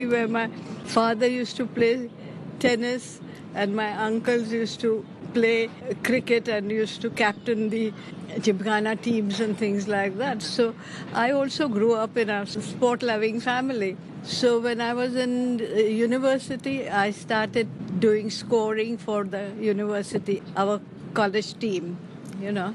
where my father used to play tennis and my uncles used to play cricket and used to captain the Gymkhana teams and things like that. So I also grew up in a sport-loving family. So when I was in university, I started doing scoring for the university, our college team, you know.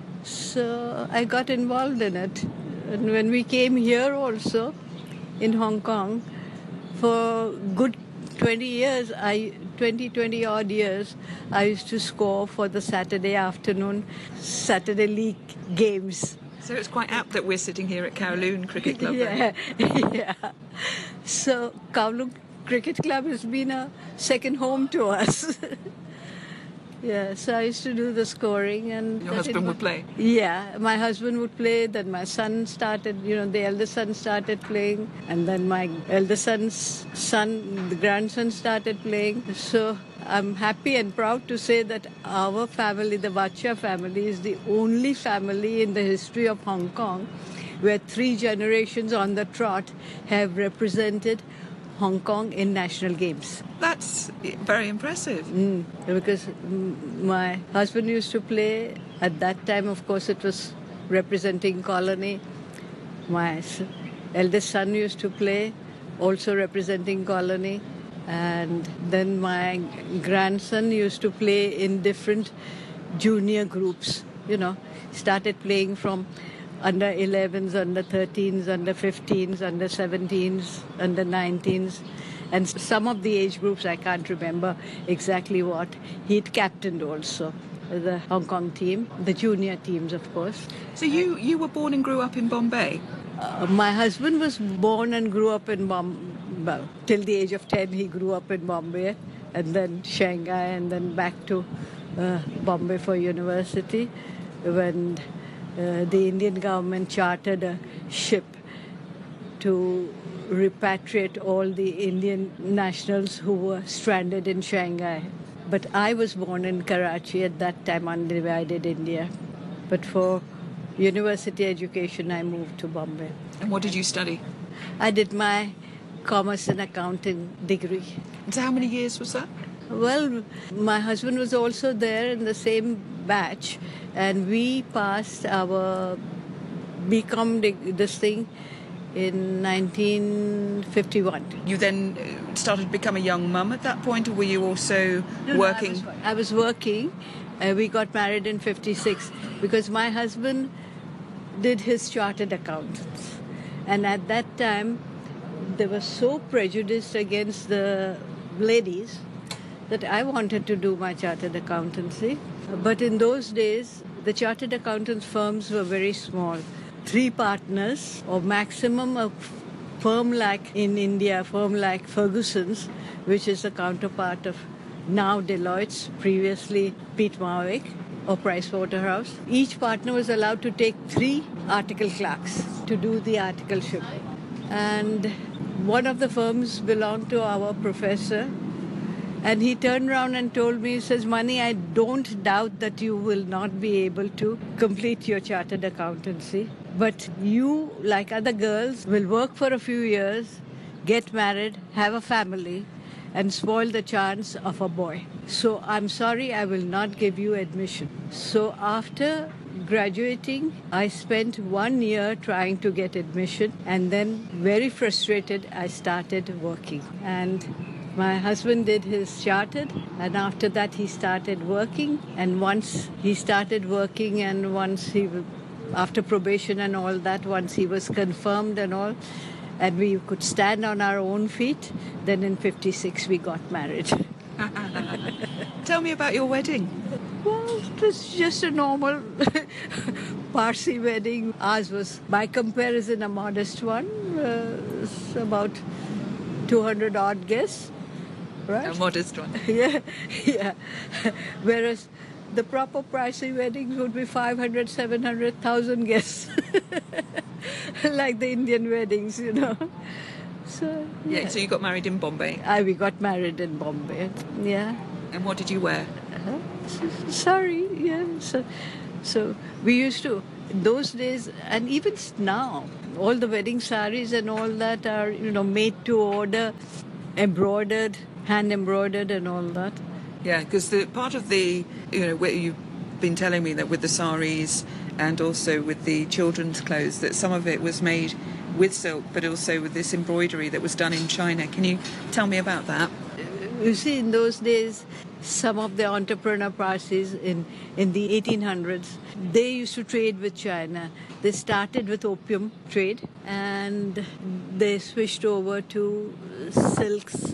So I got involved in it. And when we came here also in Hong Kong, for good 20 years, 20 odd years, I used to score for the Saturday afternoon, Saturday League games. So it's quite apt that we're sitting here at Kowloon Cricket Club. Yeah, yeah. So Kowloon Cricket Club has been a second home to us. Yeah, so I used to do the scoring and... Your husband would play? Yeah, my husband would play, then my son started, the eldest son started playing, and then my eldest son's son, the grandson started playing. So I'm happy and proud to say that our family, the Vacha family, is the only family in the history of Hong Kong where 3 generations on the trot have represented Hong Kong in national games. That's very impressive. Because my husband used to play. At that time, of course, it was representing Colony. My eldest son used to play, also representing Colony. And then my grandson used to play in different junior groups, started playing from under 11s, under 13s, under 15s, under 17s, under 19s. And some of the age groups, I can't remember exactly what. He'd captained also the Hong Kong team, the junior teams, of course. So you were born and grew up in Bombay? My husband was born and grew up in Bombay. Till the age of 10, he grew up in Bombay, and then Shanghai, and then back to Bombay for university when the Indian government chartered a ship to repatriate all the Indian nationals who were stranded in Shanghai. But I was born in Karachi at that time, undivided India. But for university education, I moved to Bombay. And what did you study? I did my commerce and accounting degree. And so how many years was that? Well, my husband was also there in the same batch, and we passed our BCom this thing in 1951. You then started to become a young mum at that point, or were you also working? No, I was working. We got married in 56 because my husband did his chartered accountants. And at that time, they were so prejudiced against the ladies that I wanted to do my chartered accountancy. But in those days, the chartered accountants firms were very small. 3 partners, or maximum a firm like in India, a firm like Ferguson's, which is the counterpart of now Deloitte's, previously Peat Marwick or Pricewaterhouse. Each partner was allowed to take 3 article clerks to do the articleship. And one of the firms belonged to our professor. And he turned around and told me, he says, Mani, I don't doubt that you will not be able to complete your chartered accountancy. But you, like other girls, will work for a few years, get married, have a family, and spoil the chance of a boy. So I'm sorry, I will not give you admission. So after graduating, I spent 1 year trying to get admission, and then very frustrated, I started working. And my husband did his chartered, and after that he started working. And once he started working, and after probation and all that, once he was confirmed and all, and we could stand on our own feet, then in 56 we got married. Tell me about your wedding. Well, it was just a normal Parsi wedding. Ours was, by comparison, a modest one. It's about 200 odd guests. Right? A modest one. Yeah. Whereas the proper pricey weddings would be 500, 700,000 guests. Like the Indian weddings, So, yeah. So you got married in Bombay? We got married in Bombay, yeah. And what did you wear? Sorry, yeah. So we used to, in those days, and even now, all the wedding saris and all that are, made to order, embroidered, hand embroidered and all that. Yeah, because the part of the, where you've been telling me that with the saris and also with the children's clothes, that some of it was made with silk, but also with this embroidery that was done in China. Can you tell me about that? You see, in those days, some of the entrepreneur Parsis in the 1800s, they used to trade with China. They started with opium trade and they switched over to silks,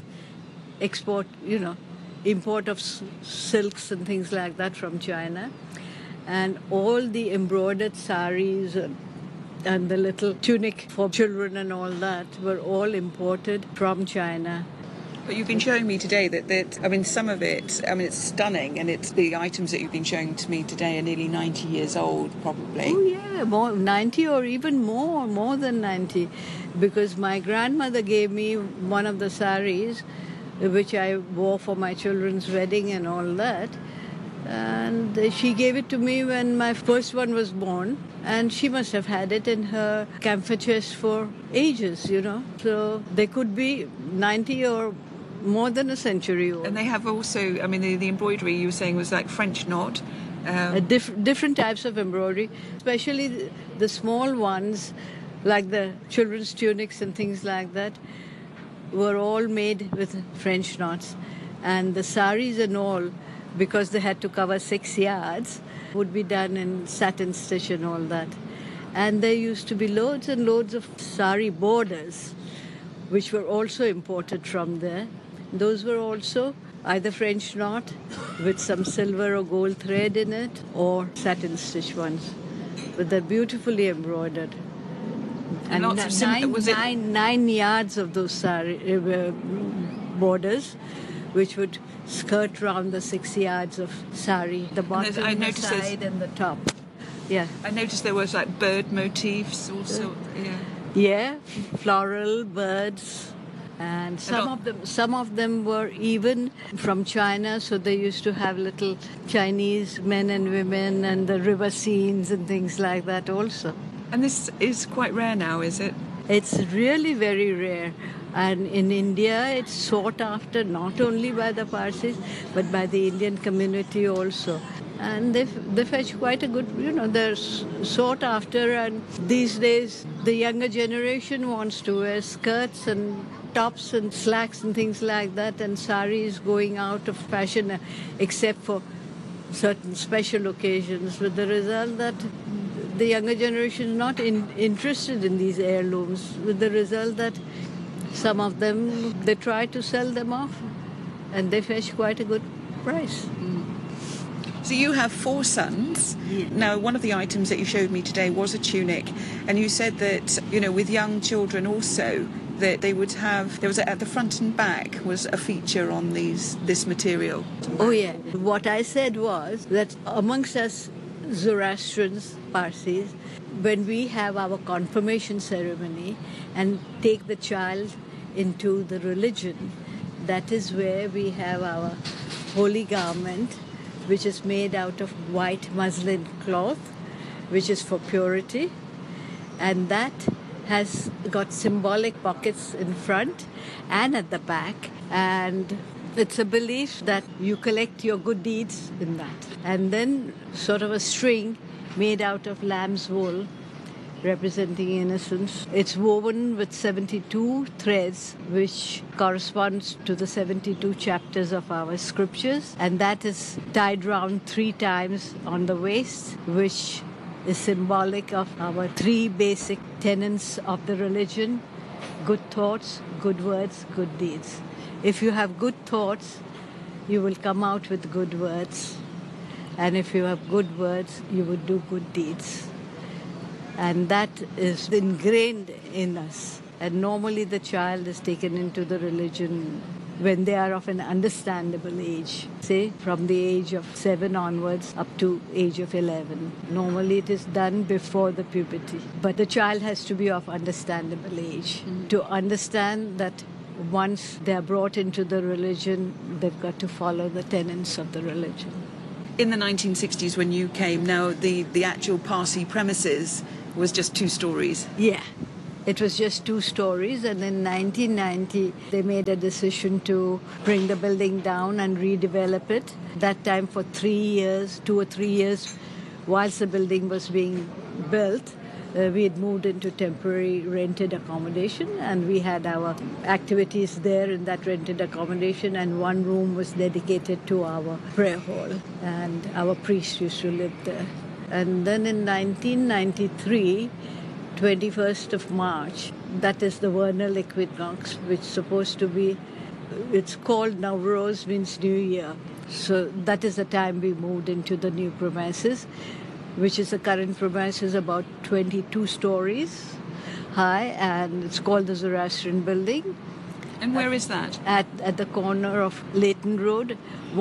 import of silks and things like that from China. And all the embroidered saris and the little tunic for children and all that were all imported from China. But you've been showing me today that some of it, it's stunning, and it's the items that you've been showing to me today are nearly 90 years old, probably. Oh, yeah, 90 or even more than 90, because my grandmother gave me one of the saris, which I wore for my children's wedding and all that. And she gave it to me when my first one was born, and she must have had it in her camphor chest for ages, So they could be 90 or more than a century old. And they have also, the embroidery you were saying was like French knot. Different types of embroidery, especially the small ones, like the children's tunics and things like that, were all made with French knots. And the saris and all, because they had to cover 6 yards, would be done in satin stitch and all that. And there used to be loads and loads of sari borders, which were also imported from there. Those were also either French knot with some silver or gold thread in it, or satin stitch ones. But they're beautifully embroidered. And lots of 9 yards of those sari borders, which would skirt round the 6 yards of sari, the bottom, the side and the top. Yeah. I noticed there was like bird motifs also. Yeah, floral birds. And some of them were even from China, so they used to have little Chinese men and women and the river scenes and things like that also. And this is quite rare now, is it? It's really very rare. And in India, it's sought after not only by the Parsis, but by the Indian community also. And they fetch quite a good, they're sought after. And these days, the younger generation wants to wear skirts and tops and slacks and things like that. And sari is going out of fashion, except for certain special occasions, with the result that the younger generation is not interested in these heirlooms, with the result that some of them, they try to sell them off, and they fetch quite a good price. So you have 4 sons. Yeah. Now, one of the items that you showed me today was a tunic, and you said that, with young children also, that they would have, there was at the front and back was a feature on this material. Oh, yeah. What I said was that amongst us Zoroastrians, Parsis, when we have our confirmation ceremony and take the child into the religion, that is where we have our holy garment, which is made out of white muslin cloth, which is for purity, and that has got symbolic pockets in front and at the back, and it's a belief that you collect your good deeds in that. And then sort of a string made out of lamb's wool representing innocence. It's woven with 72 threads, which corresponds to the 72 chapters of our scriptures. And that is tied round 3 times on the waist, which is symbolic of our 3 basic tenets of the religion: good thoughts, good words, good deeds. If you have good thoughts, you will come out with good words. And if you have good words, you will do good deeds. And that is ingrained in us. And normally the child is taken into the religion when they are of an understandable age, say from the age of 7 onwards up to age of 11. Normally it is done before the puberty. But the child has to be of understandable age to understand that once they are brought into the religion, they've got to follow the tenets of the religion. In the 1960s when you came, now the actual Parsi premises was just 2 stories. Yeah, It was just 2 stories, and in 1990 they made a decision to bring the building down and redevelop it. That time for 3 years, 2 or 3 years, whilst the building was being built, we had moved into temporary rented accommodation, and we had our activities there in that rented accommodation, and one room was dedicated to our prayer hall, and our priest used to live there. And then in 1993, 21st of March, that is the vernal equinox, which is supposed to be, it's called Navroz, means New Year. So that is the time we moved into the new premises, which is the current premises about 22 stories high, and it's called the Zoroastrian Building. And where is that? At the corner of Leighton Road,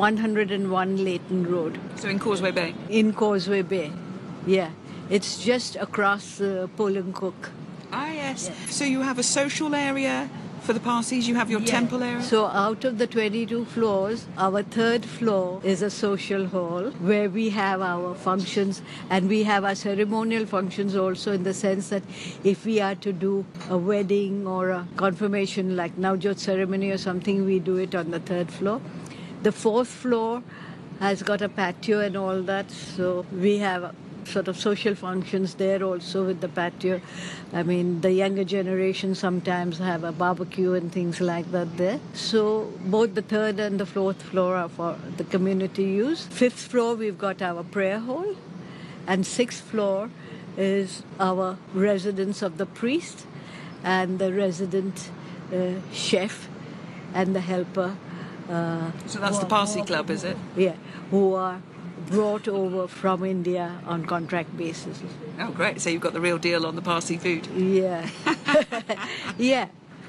101 Leighton Road. So in Causeway Bay? In Causeway Bay, yeah. It's just across Polencook. Ah, yes. So you have a social area for the Parsis, you have your temple area? So out of the 22 floors, our 3rd floor is a social hall where we have our functions, and we have our ceremonial functions also, in the sense that if we are to do a wedding or a confirmation like Navjot ceremony or something, we do it on the 3rd floor. The 4th floor has got a patio and all that, so we have sort of social functions there also with the patio. I mean, the younger generation sometimes have a barbecue and things like that there. So both the 3rd and the 4th floor are for the community use. 5th floor, we've got our prayer hall. And 6th floor is our residence of the priest and the resident chef and the helper. So that's the Parsi Club, is it? Yeah, who are brought over from India on contract basis. Oh, great. So you've got the real deal on the Parsi food. Yeah. Yeah.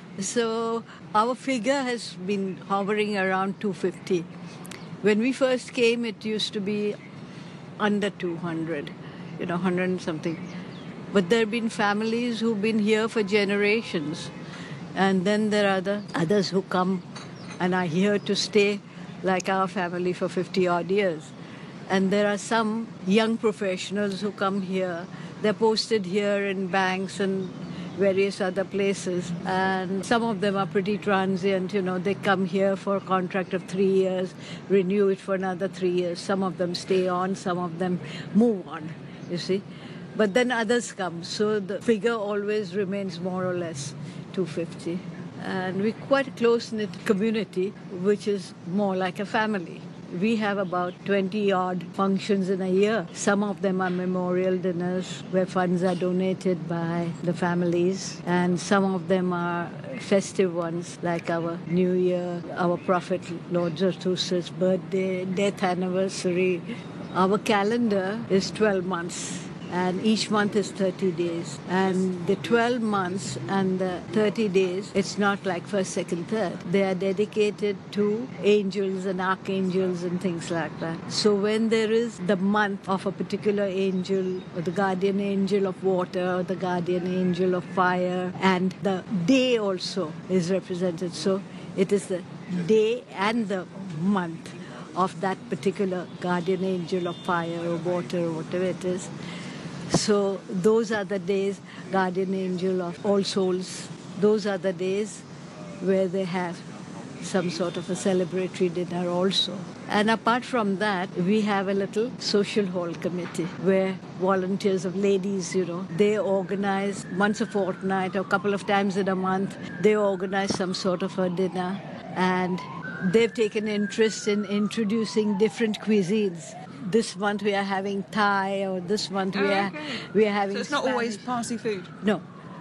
So our figure has been hovering around 250. When we first came, it used to be under 200, 100 and something. But there have been families who've been here for generations. And then there are the others who come and are here to stay, like our family, for 50 odd years. And there are some young professionals who come here. They're posted here in banks and various other places. And some of them are pretty transient, They come here for a contract of 3 years, renew it for another 3 years. Some of them stay on, some of them move on, you see. But then others come. So the figure always remains more or less 250. And we're quite a close-knit community, which is more like a family. We have about 20-odd functions in a year. Some of them are memorial dinners where funds are donated by the families, and some of them are festive ones like our New Year, our Prophet Lord Zarathustra's birthday, death anniversary. Our calendar is 12 months. And each month is 30 days. And the 12 months and the 30 days, it's not like first, second, third. They are dedicated to angels and archangels and things like that. So when there is the month of a particular angel, or the guardian angel of water, or the guardian angel of fire, and the day also is represented. So it is the day and the month of that particular guardian angel of fire or water or whatever it is. So those are the days, guardian angel of all souls, those are the days where they have some sort of a celebratory dinner also. And apart from that, we have a little social hall committee where volunteers of ladies, they organize once a fortnight or a couple of times in a month, they organize some sort of a dinner, and they've taken interest in introducing different cuisines. This month we are having Thai, or this month we are having. So it's not Spanish. always Parsi food. No.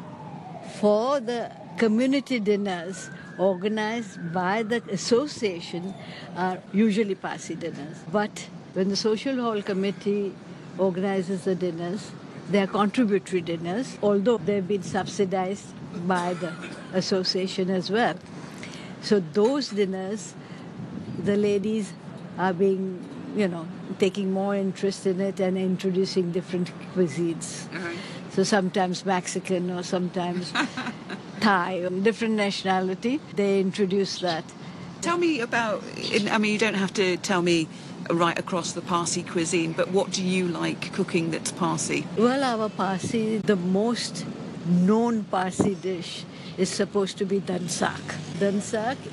For the community dinners organized by the association are usually Parsi dinners. But when the social hall committee organizes the dinners, they are contributory dinners, although they've been subsidized by the association as well. So those dinners, the ladies are being, taking more interest in it and introducing different cuisines. Right. So sometimes Mexican or sometimes Thai, or different nationality, they introduce that. Tell me about, you don't have to tell me right across the Parsi cuisine, but what do you like cooking that's Parsi? Well, our Parsi, the most known Parsi dish is supposed to be dansak. Dansak